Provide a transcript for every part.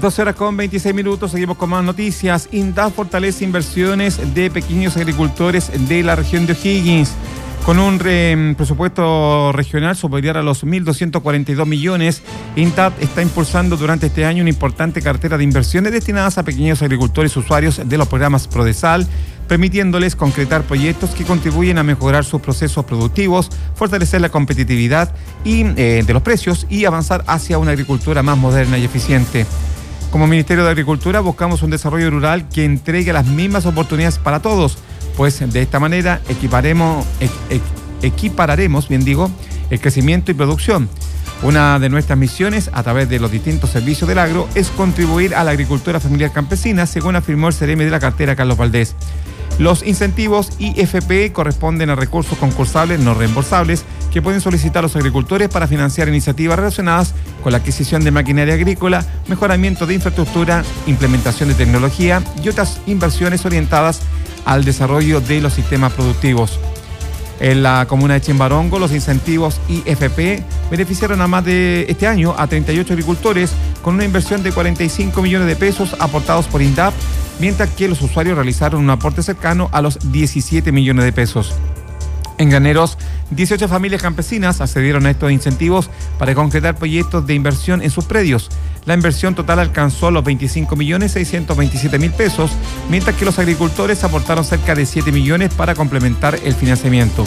12 horas con 26 minutos, seguimos con más noticias. INDAP fortalece inversiones de pequeños agricultores de la región de O'Higgins. Con un presupuesto regional superior a los 1.242 millones, INDAP está impulsando durante este año una importante cartera de inversiones destinadas a pequeños agricultores usuarios de los programas Prodesal, permitiéndoles concretar proyectos que contribuyen a mejorar sus procesos productivos, fortalecer la competitividad de los precios y avanzar hacia una agricultura más moderna y eficiente. Como Ministerio de Agricultura buscamos un desarrollo rural que entregue las mismas oportunidades para todos, pues de esta manera equipararemos el crecimiento y producción. Una de nuestras misiones, a través de los distintos servicios del agro, es contribuir a la agricultura familiar campesina, según afirmó el CRM de la cartera, Carlos Valdés. Los incentivos IFP corresponden a recursos concursables no reembolsables que pueden solicitar los agricultores para financiar iniciativas relacionadas con la adquisición de maquinaria agrícola, mejoramiento de infraestructura, implementación de tecnología y otras inversiones orientadas al desarrollo de los sistemas productivos. En la comuna de Chimbarongo, los incentivos IFP beneficiaron este año a 38 agricultores con una inversión de 45 millones de pesos aportados por INDAP, mientras que los usuarios realizaron un aporte cercano a los 17 millones de pesos. En Graneros, 18 familias campesinas accedieron a estos incentivos para concretar proyectos de inversión en sus predios. La inversión total alcanzó los 25.627.000 pesos, mientras que los agricultores aportaron cerca de 7 millones para complementar el financiamiento.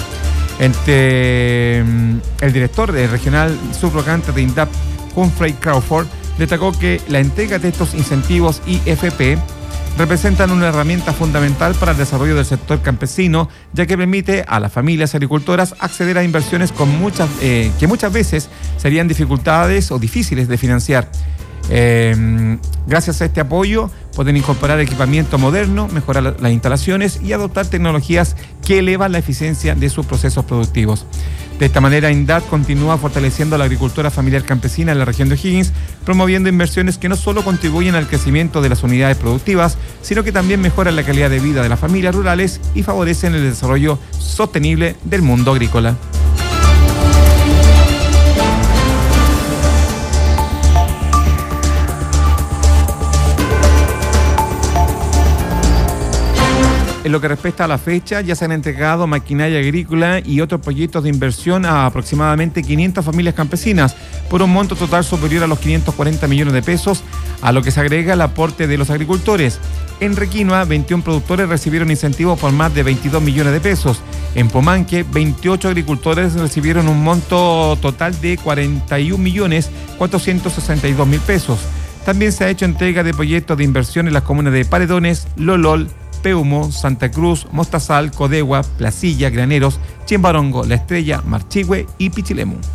El director regional subrogante de INDAP, Humphrey Crawford, destacó que la entrega de estos incentivos IFP representan una herramienta fundamental para el desarrollo del sector campesino, ya que permite a las familias agricultoras acceder a inversiones que muchas veces serían dificultades o difíciles de financiar. Gracias a este apoyo pueden incorporar equipamiento moderno, mejorar las instalaciones y adoptar tecnologías que elevan la eficiencia de sus procesos productivos. De esta manera, INDAP continúa fortaleciendo la agricultura familiar campesina en la región de O'Higgins, promoviendo inversiones que no solo contribuyen al crecimiento de las unidades productivas, sino que también mejoran la calidad de vida de las familias rurales y favorecen el desarrollo sostenible del mundo agrícola. En lo que respecta a la fecha, ya se han entregado maquinaria agrícola y otros proyectos de inversión a aproximadamente 500 familias campesinas, por un monto total superior a los 540 millones de pesos, a lo que se agrega el aporte de los agricultores. En Requinoa, 21 productores recibieron incentivos por más de 22 millones de pesos. En Pomanque, 28 agricultores recibieron un monto total de 41.462.000 pesos. También se ha hecho entrega de proyectos de inversión en las comunas de Paredones, Lolol, Peumo, Santa Cruz, Mostazal, Codegua, Placilla, Graneros, Chimbarongo, La Estrella, Marchihue y Pichilemu.